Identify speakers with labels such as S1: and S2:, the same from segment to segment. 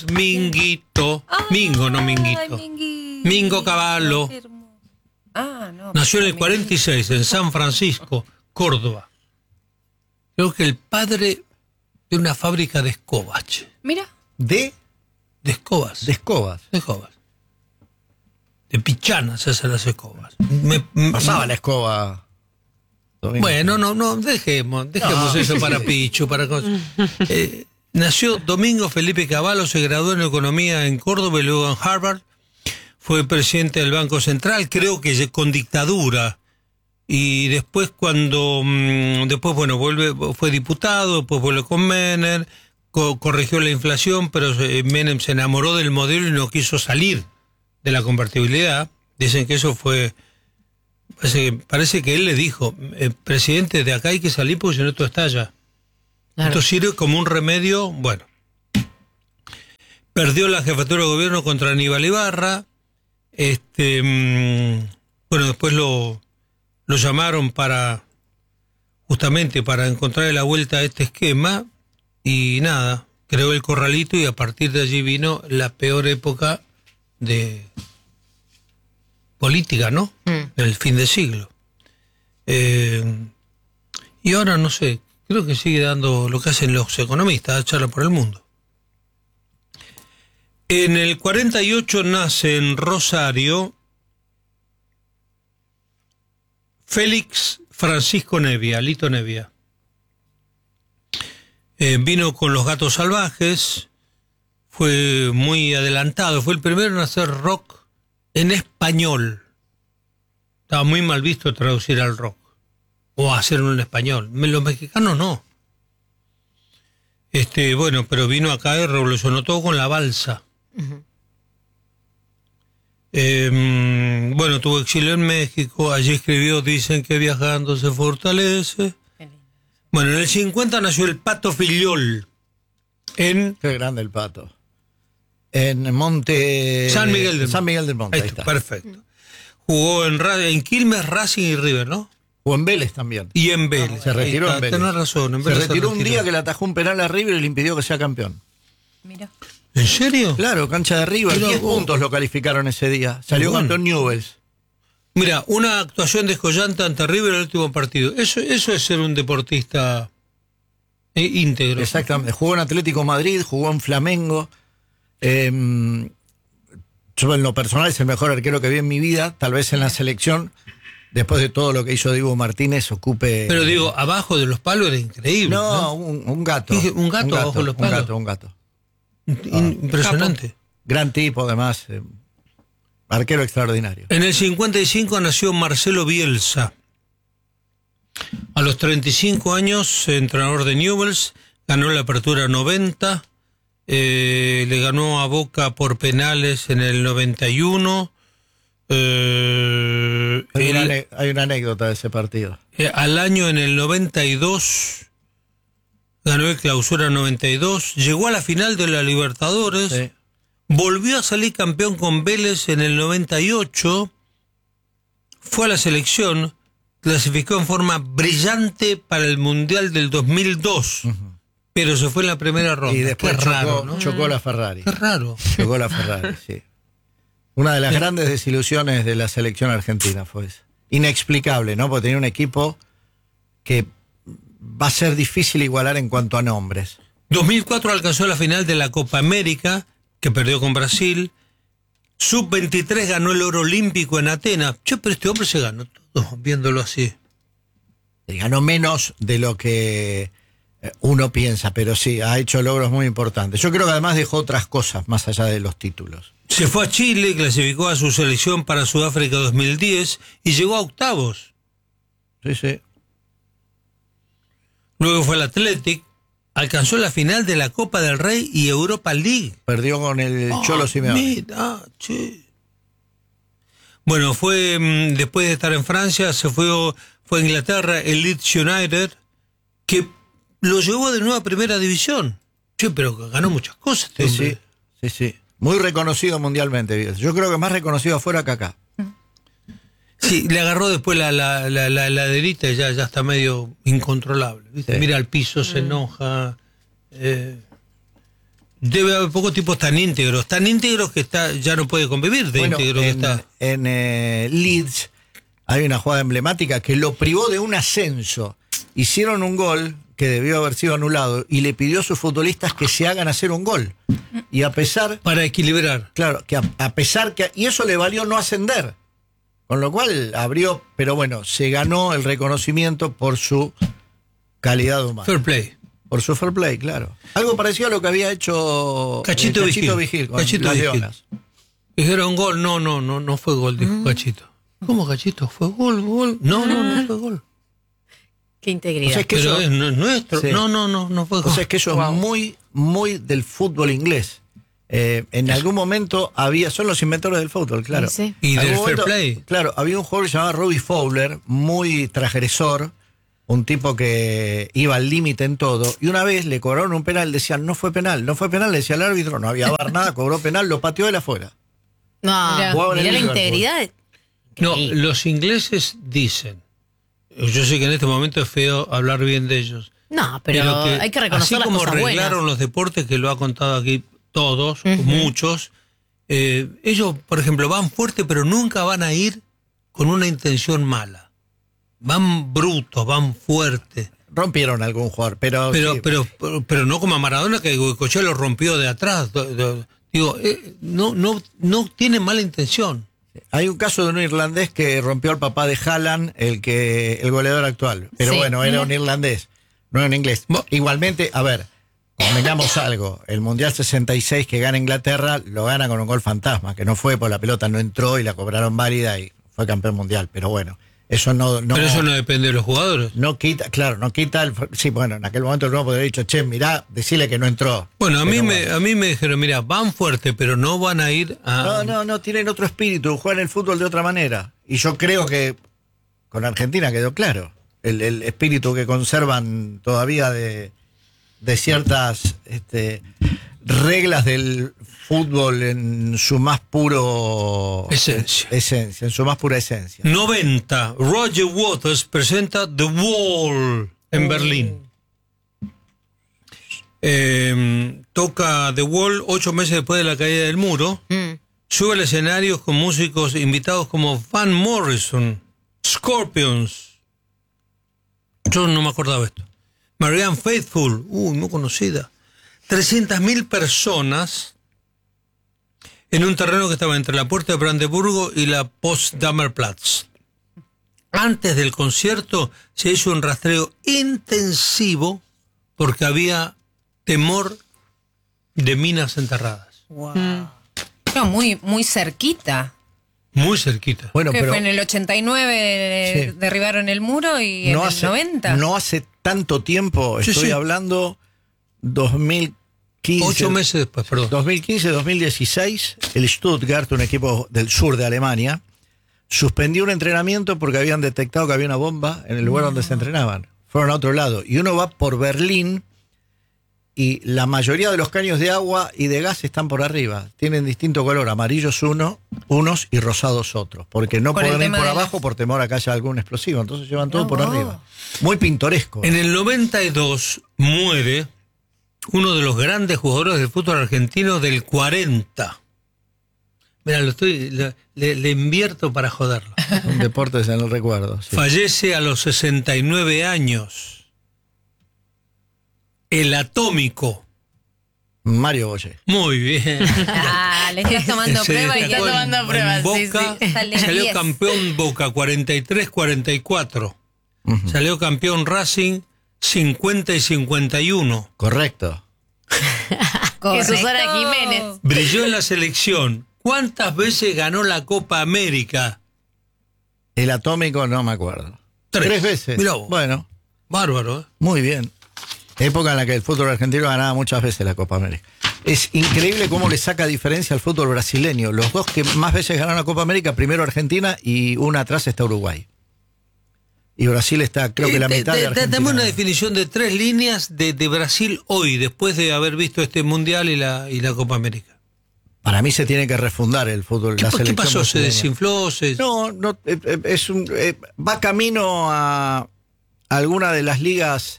S1: Minguito. Mingo, no Minguito. Mingo Cavallo.
S2: No,
S1: nació en el 46 en San Francisco, Córdoba. Creo que el padre de una fábrica de escobas. Che.
S2: Mira.
S1: De escobas.
S3: De escobas.
S1: De escobas. De Pichanas se hacen las escobas.
S3: Pasaba la escoba. Domingo.
S1: Bueno, no, dejemos eso para Pichu, para cosas. Nació Domingo Felipe Cavallo, se graduó en Economía en Córdoba y luego en Harvard. Fue presidente del Banco Central, creo que con dictadura. Y después fue diputado, después vuelve con Menem, corrigió la inflación, pero Menem se enamoró del modelo y no quiso salir de la convertibilidad. Dicen que eso fue... Parece que él le dijo, presidente, de acá hay que salir porque si no esto estalla. Claro. Esto sirve como un remedio, bueno. Perdió la jefatura de gobierno contra Aníbal Ibarra. Después lo llamaron justamente para encontrar la vuelta a este esquema y nada, creó el corralito y a partir de allí vino la peor época de política, ¿no? El fin de siglo. Y ahora no sé, creo que sigue dando lo que hacen los economistas, charla por el mundo. En el 48 nace en Rosario Félix Francisco Nevia, Lito Nevia. Vino con Los Gatos Salvajes, fue muy adelantado, fue el primero en hacer rock en español. Estaba muy mal visto traducir al rock o hacerlo en español. Los mexicanos no. Pero vino acá y revolucionó todo con la balsa. Uh-huh. Tuvo exilio en México, allí escribió Dicen que viajando se fortalece. Bueno, en el 50 nació el Pato Fillol. Qué
S3: grande el Pato. En Monte...
S1: San Miguel
S3: del Monte.
S1: Ahí está. Perfecto. Jugó en Quilmes, Racing y River, ¿no?
S3: O en Vélez también.
S1: Y en Vélez.
S3: Se retiró en Vélez.
S1: Tenés razón.
S3: Se retiró un día que le atajó un penal a River y le impidió que sea campeón.
S2: Mira.
S1: ¿En serio?
S3: Claro, cancha de River. 10 puntos lo calificaron ese día. Salió campeón Newell's.
S1: Mira, una actuación descollante ante River en el último partido. Eso es ser un deportista íntegro.
S3: Exactamente. Jugó en Atlético Madrid, jugó en Flamengo. Yo en lo personal es el mejor arquero que vi en mi vida. Tal vez en la selección, después de todo lo que hizo Diego Martínez, ocupe...
S1: Pero digo, abajo de los palos era increíble.
S3: No, un gato.
S1: Un gato abajo de los palos.
S3: Un gato.
S1: Impresionante.
S3: Capo. Gran tipo, además. Arquero extraordinario.
S1: En el 55 nació Marcelo Bielsa. A los 35 años, entrenador de Newell's, ganó la Apertura 90, le ganó a Boca por penales en el 91.
S3: Hay una anécdota de ese partido.
S1: Al año, en el 92, ganó el Clausura 92, llegó a la final de la Libertadores. Sí. Volvió a salir campeón con Vélez en el 98, fue a la selección, clasificó en forma brillante para el Mundial del 2002, pero se fue en la primera ronda.
S3: Y después chocó la Ferrari.
S1: Qué raro.
S3: Chocó la Ferrari, sí. Una de las grandes desilusiones de la selección argentina fue eso. Inexplicable, ¿no? Porque tenía un equipo que va a ser difícil igualar en cuanto a nombres.
S1: 2004 alcanzó la final de la Copa América, que perdió con Brasil. Sub-23 ganó el oro olímpico en Atenas. Pero este hombre se ganó todo, viéndolo así.
S3: Ganó menos de lo que uno piensa, pero sí, ha hecho logros muy importantes. Yo creo que además dejó otras cosas más allá de los títulos.
S1: Se fue a Chile, clasificó a su selección para Sudáfrica 2010 y llegó a octavos.
S3: Sí.
S1: Luego fue al Athletic. Alcanzó la final de la Copa del Rey y Europa League.
S3: Perdió con el Cholo Simeone.
S1: Mira, che. Bueno, fue después de estar en Francia, fue a Inglaterra, el Leeds United, que lo llevó de nuevo a Primera División. Che, pero ganó muchas cosas.
S3: Sí. Muy reconocido mundialmente. Yo creo que más reconocido afuera que acá.
S1: Sí, le agarró después la delita y ya está medio incontrolable. ¿Viste? Sí. Mira al piso, se enoja. Debe haber pocos tipos tan íntegros que ya no puede convivir de
S3: Bueno,
S1: íntegro que está.
S3: en Leeds hay una jugada emblemática que lo privó de un ascenso. Hicieron un gol que debió haber sido anulado y le pidió a sus futbolistas que se hagan hacer un gol. Y a pesar...
S1: Para equilibrar.
S3: Claro, que a pesar que... Y eso le valió no ascender. Con lo cual abrió... Pero bueno, se ganó el reconocimiento por su calidad humana.
S1: Fair play.
S3: Por su fair play, claro. Algo parecido a lo que había hecho
S1: Cachito
S3: Vigil con
S1: Cachito
S3: las
S1: Vigil.
S3: Leonas.
S1: Dijeron gol. No fue gol, dijo Cachito. ¿Cómo Cachito? ¿Fue gol? No fue gol.
S2: Qué integridad.
S3: O sea, es que
S1: Pero
S3: eso,
S1: es nuestro.
S3: Sí.
S1: No fue
S3: o
S1: gol.
S3: sea, es que eso es muy, muy del fútbol inglés. En algún momento son los inventores del fútbol, claro.
S2: Sí.
S1: Y
S3: En
S1: del
S3: algún
S1: fair
S3: momento,
S1: play.
S3: Claro, había un jugador que se llamaba Robbie Fowler, muy transgresor, un tipo que iba al límite en todo, y una vez le cobraron un penal, decían, no fue penal, le decía el árbitro, no había VAR nada, cobró penal, lo pateó de afuera.
S2: No,
S3: Jugaba en el
S2: mirá la
S3: Liverpool.
S2: integridad.
S1: No,
S2: Sí.
S1: los ingleses dicen. Yo sé que en este momento es feo hablar bien de ellos.
S2: No, pero hay que reconocer las
S1: así como
S2: cosas buenas.
S1: arreglaron los deportes, que lo ha contado aquí todos, muchos, ellos, por ejemplo, van fuerte, pero nunca van a ir con una intención mala. Van brutos, van fuertes.
S3: Rompieron algún jugador, pero sí.
S1: Pero no como a Maradona, que Goicoechea lo rompió de atrás. Digo, no tiene mala intención.
S3: Hay un caso de un irlandés que rompió al papá de Haaland, el goleador actual. Pero
S2: Sí.
S3: bueno, era un irlandés, no era un inglés. Igualmente, a ver, convengamos algo. El Mundial 66 que gana Inglaterra, lo gana con un gol fantasma, que no fue por la pelota, no entró y la cobraron válida y fue campeón mundial. Pero bueno, eso no
S1: Pero eso no depende de los jugadores.
S3: no quita, claro, no quita sí, bueno, en aquel momento el nuevo podría haber dicho, che, mirá, decirle que no entró.
S1: Bueno, a
S3: Pero
S1: mí me dijeron, mira, van fuerte, pero no van a ir a...
S3: No, tienen otro espíritu, juegan el fútbol de otra manera. Y yo creo que con Argentina quedó claro el espíritu que conservan todavía de ciertas reglas del fútbol en su más puro
S1: Esencia.
S3: en su más pura esencia.
S1: 90, Roger Waters presenta The Wall en Berlín. Toca The Wall 8 meses después de la caída del muro. Sube al escenario con músicos invitados como Van Morrison, Scorpions. Yo no me acordaba esto. Marianne Faithfull, muy conocida. 300.000 personas en un terreno que estaba entre la Puerta de Brandeburgo y la Potsdamer Platz. Antes del concierto se hizo un rastreo intensivo porque había temor de minas enterradas.
S2: Wow. No, muy cerquita.
S1: Muy cerquita.
S3: Bueno,
S2: Que
S3: pero
S2: fue en el 89
S3: Sí.
S2: derribaron el muro y en el 90.
S3: no hace tanto tiempo,
S1: Sí,
S3: estoy
S1: sí.
S3: hablando 2015.
S1: 8 meses después, perdón.
S3: 2015-2016, el Stuttgart, un equipo del sur de Alemania, suspendió un entrenamiento porque habían detectado que había una bomba en el lugar donde se entrenaban. Fueron a otro lado. Y uno va por Berlín y la mayoría de los caños de agua y de gas están por arriba. Tienen distinto color, amarillos unos y rosados otros. Porque no
S2: Por el
S3: pueden ir
S2: tema
S3: por
S2: de
S3: abajo por temor a que haya algún explosivo. Entonces llevan todo por
S2: wow.
S3: arriba. Muy pintoresco.
S1: En el 92 muere uno de los grandes jugadores del fútbol argentino del 40. Mira, le invierto para joderlo.
S3: Un deporte en el recuerdo. Sí.
S1: Fallece a los 69 años. El Atómico.
S3: Mario Boye.
S1: Muy bien.
S2: Le estás tomando
S1: Se
S2: prueba y
S1: destacó
S2: ya
S1: en-
S2: tomando
S1: en
S2: pruebas.
S1: Boca,
S2: Sí. Sale
S1: salió
S2: 10.
S1: campeón Boca 43-44. Salió campeón Racing 50 y 51.
S3: Correcto.
S2: Correcto.
S4: Susana Jiménez.
S1: Brilló en la selección. ¿Cuántas veces ganó la Copa América?
S3: El Atómico no me acuerdo. 3 veces.
S1: Mirá vos.
S3: Bueno,
S1: Bárbaro, ¿eh?
S3: muy bien. Época en la que el fútbol argentino ganaba muchas veces la Copa América. Es increíble cómo le saca diferencia al fútbol brasileño. Los dos que más veces ganaron la Copa América, primero Argentina y una atrás está Uruguay. Y Brasil está, creo que la mitad de Argentina.
S1: Dame una definición de 3 líneas de Brasil hoy, después de haber visto este Mundial y la Copa América.
S3: Para mí se tiene que refundar el fútbol. La
S1: ¿Qué
S3: selección
S1: pasó? ¿Se
S3: brasileña.
S1: desinfló?
S3: No, va camino a alguna de las ligas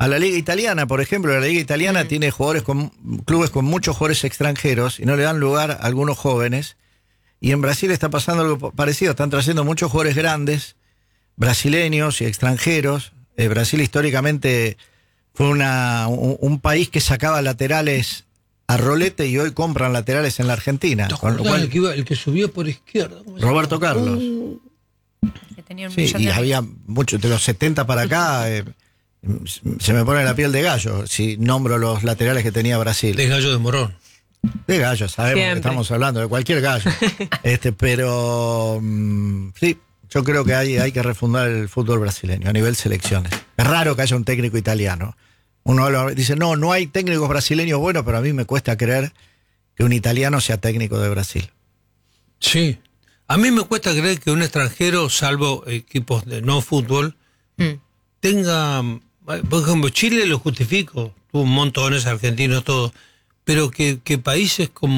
S3: a la Liga Italiana, por ejemplo. La Liga Italiana tiene clubes con muchos jugadores extranjeros y no le dan lugar a algunos jóvenes. Y en Brasil está pasando algo parecido. Están trayendo muchos jugadores grandes, brasileños y extranjeros. Brasil históricamente fue un país que sacaba laterales a rolete y hoy compran laterales en la Argentina.
S1: Con lo cual, el que subió por izquierda.
S3: Roberto Carlos.
S2: Que tenía un
S3: Sí, y había muchos, de los 70 para acá, se me pone la piel de gallo si nombro los laterales que tenía Brasil.
S1: De gallo de Morón.
S3: De gallo, sabemos que estamos hablando de cualquier gallo. Pero sí, yo creo que hay que refundar el fútbol brasileño a nivel selecciones. Es raro que haya un técnico italiano. Uno dice, no hay técnicos brasileños buenos, pero a mí me cuesta creer que un italiano sea técnico de Brasil.
S1: Sí. A mí me cuesta creer que un extranjero, salvo equipos de no fútbol, tenga... Por ejemplo, Chile lo justifico, tuvo montones argentinos, todo, pero que países como